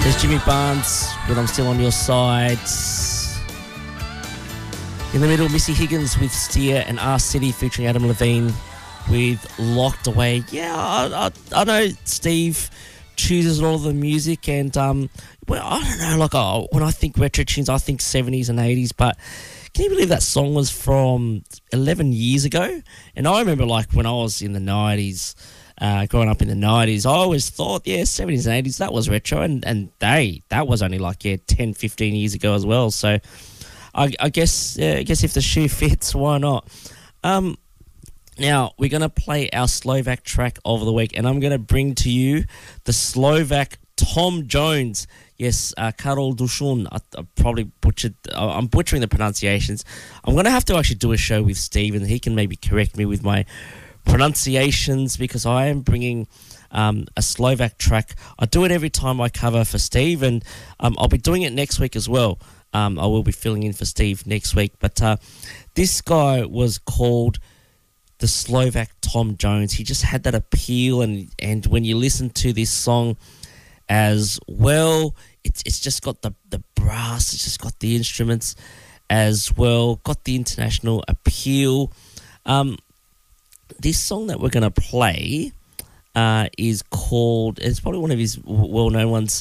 There's Jimmy Barnes with I'm Still on Your Side. In the middle, Missy Higgins with Steer and R City featuring Adam Levine with Locked Away. Yeah, I know Steve chooses all the music and, well, I don't know, like when I think retro tunes, I think 70s and 80s, but can you believe that song was from 11 years ago? And I remember like when I was in the 90s, growing up in the 90s, I always thought, 70s and 80s, that was retro, and that was only like, 10, 15 years ago as well. So I guess if the shoe fits, why not? Now, we're going to play our Slovak track of the week, and I'm going to bring to you the Slovak Tom Jones. Yes, Karol Dushun. I probably butchered. I'm butchering the pronunciations. I'm going to have to actually do a show with Steve, and he can maybe correct me with my pronunciations, because I am bringing a Slovak track. I do it every time I cover for Steve, and I'll be doing it next week as well. I will be filling in for Steve next week. But this guy was called the Slovak Tom Jones. He just had that appeal, and when you listen to this song as well, it's just got the brass, it's just got the instruments as well, got the international appeal. This song that we're going to play is called, it's probably one of his well-known ones,